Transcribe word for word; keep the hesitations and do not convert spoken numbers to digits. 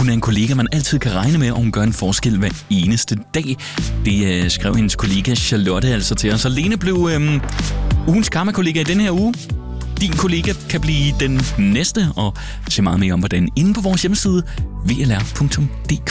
Hun er en kollega, man altid kan regne med, og hun gør en forskel hver eneste dag. Det øh, skrev hendes kollega Charlotte altså til os. Og Lene blev øh, ugens karma-kollega i denne her uge. Din kollega kan blive den næste, og se meget mere om hvordan inde på vores hjemmeside w l r punktum d k.